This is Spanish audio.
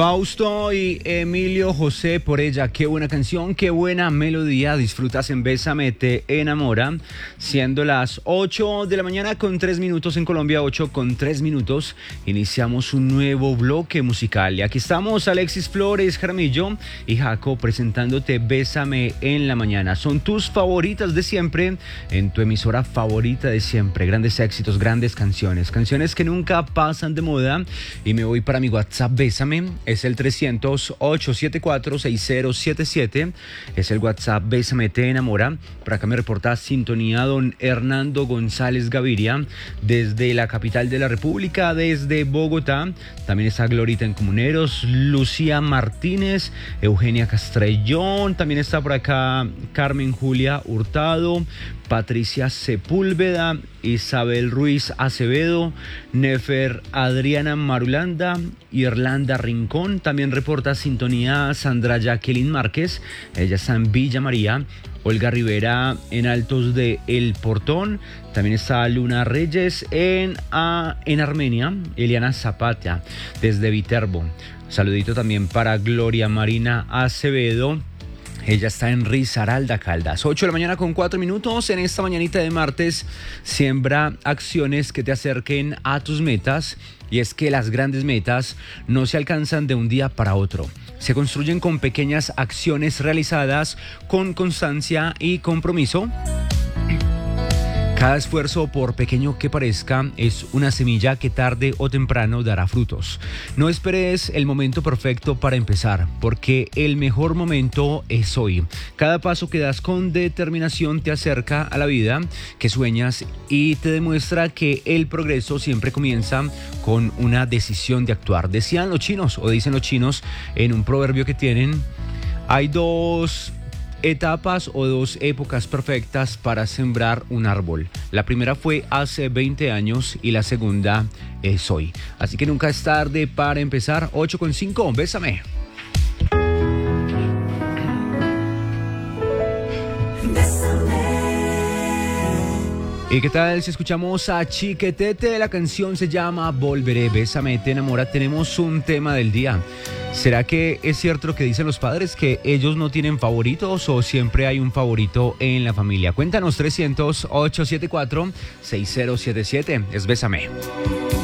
Fausto y Emilio José por ella, qué buena canción, qué buena melodía, disfrutas en Bésame, te enamora, siendo las 8 de la mañana con 3 minutos en Colombia, 8 con 3 minutos, iniciamos un nuevo bloque musical y aquí estamos Alexis Flores, Jaramillo y Jaco presentándote Bésame en la mañana, son tus favoritas de siempre, en tu emisora favorita de siempre, grandes éxitos, grandes canciones que nunca pasan de moda y me voy para mi WhatsApp Bésame. Es el 300-874-6077. Es el WhatsApp Bésame te enamora. Por acá me reporta sintonía don Hernando González Gaviria desde la capital de la República, desde Bogotá. También está Glorita en Comuneros, Lucía Martínez, Eugenia Castrellón. También está por acá Carmen Julia Hurtado, Patricia Sepúlveda, Isabel Ruiz Acevedo, Nefer Adriana Marulanda, Irlanda Rincón. También reporta sintonía Sandra Jacqueline Márquez, ella está en Villa María. Olga Rivera en Altos de El Portón. También está Luna Reyes en Armenia. Eliana Zapata desde Viterbo. Saludito también para Gloria Marina Acevedo. Ella está en Risaralda, Caldas. 8 de la mañana con 4 minutos. En esta mañanita de martes, siembra acciones que te acerquen a tus metas. Y es que las grandes metas no se alcanzan de un día para otro. Se construyen con pequeñas acciones realizadas con constancia y compromiso. Cada esfuerzo, por pequeño que parezca, es una semilla que tarde o temprano dará frutos. No esperes el momento perfecto para empezar, porque el mejor momento es hoy. Cada paso que das con determinación te acerca a la vida que sueñas y te demuestra que el progreso siempre comienza con una decisión de actuar. Decían los chinos, o dicen los chinos, en un proverbio que tienen, hay dos etapas o dos épocas perfectas para sembrar un árbol. La primera fue hace 20 años y la segunda es hoy. Así que nunca es tarde para empezar. 8:05, Bésame. ¿Y qué tal si escuchamos a Chiquetete? La canción se llama Volveré, Bésame, te enamora. Tenemos un tema del día. ¿Será que es cierto lo que dicen los padres, que ellos no tienen favoritos o siempre hay un favorito en la familia? Cuéntanos, 300-874-6077. Es Bésame.